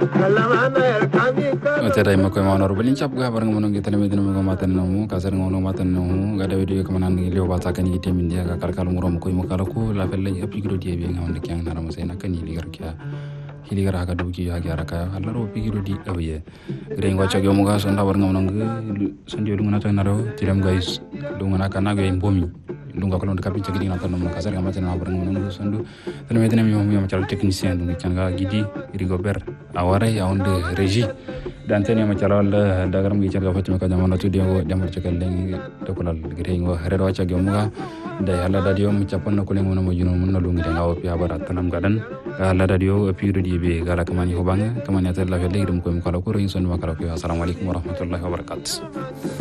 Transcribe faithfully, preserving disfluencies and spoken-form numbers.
Tera ima koy manor belin cap ga barang monong kita lemi dinu ngomatan namu kasar ngono matan namu ga da video kamanan ngi lew bata kan yite min dia ga kal kal murom koy mo kala ko la fel lay apigiro die be ngam nek yang naram sai nakani ligar kya hiligar aga dugi ya ga raka alla ro pigiro di awiye greng wacha gyo mo ga sonda war ngam nang sandio lu ngana tan naro tiram guys lu ngana kana ga imbomi lunga ko non kapin cagini na tan mo kasar ngam tan na war ngam nang sandu tan me tan mi mo mi cal technicien du ngi ga gidi rigobert aware ya onde régie dan tani ma calal dagaram gi calga fatima ka jamana tudi ngo demar cakal lengi dokolal gire ngo redo wacha gyo muga da yalla da dio mi capan ko lengo mo juno mun lu ngi ngaw pi abara tanam gadan yalla da dio pi rodi be gala kamani hobanga kamani atar la fele dum ko mo kala ko rin son ma kala ko assalamu alaikum warahmatullahi wabarakatuh.